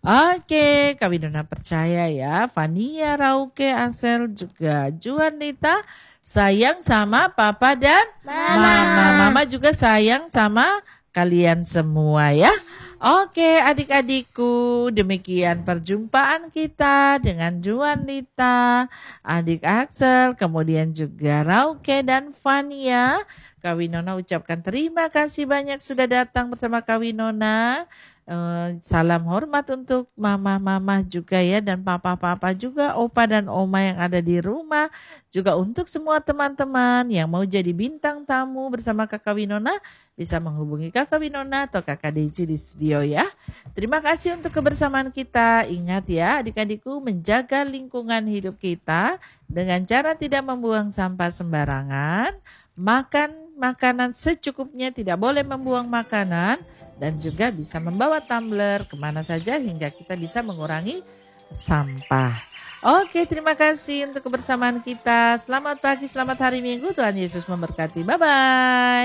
Oke, Kak Winona percaya ya, Fania, Rauke, Ansel, juga Juanita sayang sama Papa dan Mama. Mama juga sayang sama kalian semua ya. Oke, adik-adikku, demikian perjumpaan kita dengan Juanita, adik Axel, kemudian juga Rauke dan Fania. Kak Winona ucapkan terima kasih banyak sudah datang bersama Kak Winona. Salam hormat untuk mama-mama juga ya, dan papa-papa juga, opa dan oma yang ada di rumah. Juga untuk semua teman-teman yang mau jadi bintang tamu bersama Kakak Winona, bisa menghubungi Kakak Winona atau Kakak Deci di studio ya. Terima kasih untuk kebersamaan kita. Ingat ya adik-adikku, menjaga lingkungan hidup kita dengan cara tidak membuang sampah sembarangan, makan makanan secukupnya, tidak boleh membuang makanan, dan juga bisa membawa tumbler kemana saja hingga kita bisa mengurangi sampah. Oke, terima kasih untuk kebersamaan kita. Selamat pagi, selamat hari Minggu. Tuhan Yesus memberkati. Bye-bye.